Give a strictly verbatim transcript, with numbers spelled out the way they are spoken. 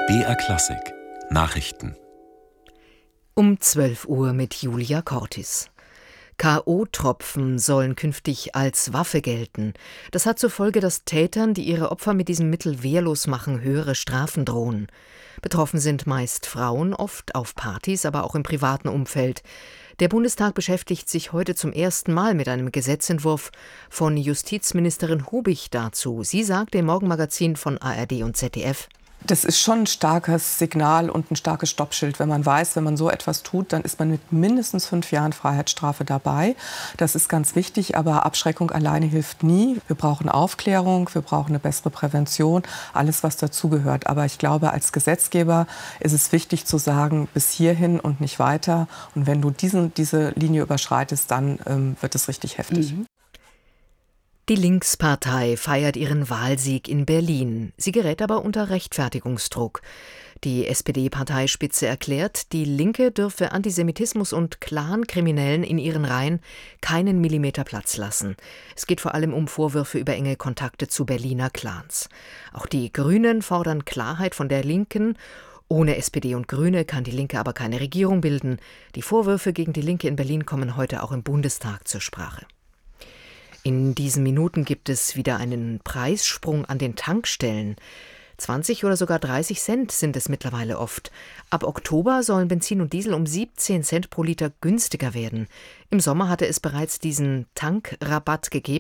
B R Klassik Nachrichten Um zwölf Uhr mit Julia Cortis. K O-Tropfen sollen künftig als Waffe gelten. Das hat zur Folge, dass Tätern, die ihre Opfer mit diesem Mittel wehrlos machen, höhere Strafen drohen. Betroffen sind meist Frauen, oft auf Partys, aber auch im privaten Umfeld. Der Bundestag beschäftigt sich heute zum ersten Mal mit einem Gesetzentwurf von Justizministerin Hubich dazu. Sie sagt im Morgenmagazin von A R D und Z D F: Das ist schon ein starkes Signal und ein starkes Stoppschild, wenn man weiß, wenn man so etwas tut, dann ist man mit mindestens fünf Jahren Freiheitsstrafe dabei. Das ist ganz wichtig, aber Abschreckung alleine hilft nie. Wir brauchen Aufklärung, wir brauchen eine bessere Prävention, alles, was dazugehört. Aber ich glaube, als Gesetzgeber ist es wichtig zu sagen, bis hierhin und nicht weiter. Und wenn du diesen, diese Linie überschreitest, dann ähm, wird es richtig heftig. Mhm. Die Linkspartei feiert ihren Wahlsieg in Berlin. Sie gerät aber unter Rechtfertigungsdruck. Die S P D-Parteispitze erklärt, die Linke dürfe Antisemitismus und Clankriminellen in ihren Reihen keinen Millimeter Platz lassen. Es geht vor allem um Vorwürfe über enge Kontakte zu Berliner Clans. Auch die Grünen fordern Klarheit von der Linken. Ohne S P D und Grüne kann die Linke aber keine Regierung bilden. Die Vorwürfe gegen die Linke in Berlin kommen heute auch im Bundestag zur Sprache. In diesen Minuten gibt es wieder einen Preissprung an den Tankstellen. zwanzig oder sogar dreißig Cent sind es mittlerweile oft. Ab Oktober sollen Benzin und Diesel um siebzehn Cent pro Liter günstiger werden. Im Sommer hatte es bereits diesen Tankrabatt gegeben.